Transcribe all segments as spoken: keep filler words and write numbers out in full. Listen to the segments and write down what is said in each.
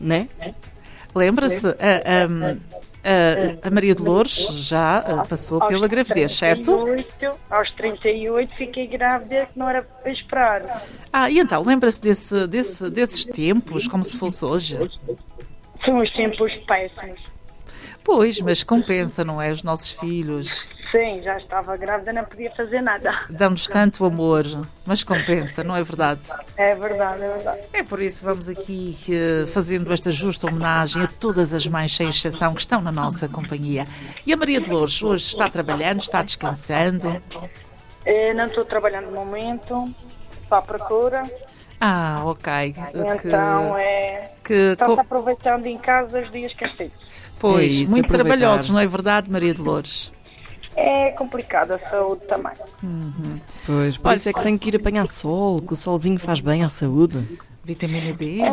né? Lembra-se? A, a, a, a Maria Dolores já uh, passou pela gravidez, certo? Aos trinta e oito fiquei grávida, que não era para esperar. Ah, e então, lembra-se desse, desse, desses tempos, como se fosse hoje? São os tempos péssimos. Pois, mas compensa, não é? Os nossos filhos. Sim, já estava grávida, não podia fazer nada. Dão-nos tanto amor, mas compensa, não é verdade? É verdade, é verdade. É por isso vamos aqui uh, fazendo esta justa homenagem a todas as mães, sem exceção, que estão na nossa companhia. E a Maria Dolores hoje está trabalhando, está descansando? Eu não estou trabalhando no momento, estou à procura. Ah, ok. Então que, é... que, Está-se co... aproveitando em casa os dias castigos. Pois, É isso, muito aproveitar. trabalhosos, não é verdade, Maria Dolores? É complicado a saúde também. Uhum. Pois, por Olha, isso é que tenho que ir apanhar sol, que o solzinho faz bem à saúde. Vitamina D.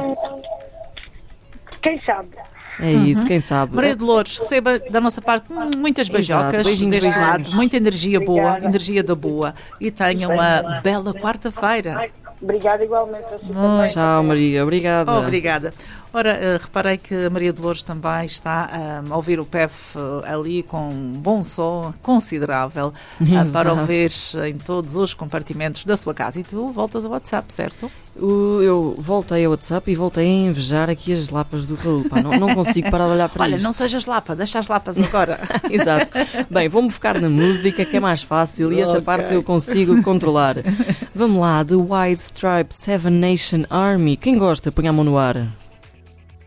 Quem sabe? É isso, quem sabe. Maria Dolores, receba da nossa parte muitas beijocas. Exato, beijinhos, deste beijinhos. lado, muita energia boa, Obrigada. energia da boa. E tenha uma bela quarta-feira. Obrigada igualmente a si também. Tchau, Maria, obrigada. Obrigada. Ora, uh, reparei que a Maria Dolores também está uh, a ouvir o P E F uh, ali com um bom som considerável uh, para ouvir em todos os compartimentos da sua casa. E tu voltas ao WhatsApp, certo? O- Eu voltei ao WhatsApp e voltei a invejar aqui as lapas do Raul. Pá, não, não consigo parar de olhar para Olha, isto. não sejas lapa, deixa as lapas agora. Exato. Bem, vou-me focar na música, que é mais fácil e essa Ok. parte eu consigo controlar. Vamos lá, The White Stripes Seven Nation Army. Quem gosta, põe a mão no ar.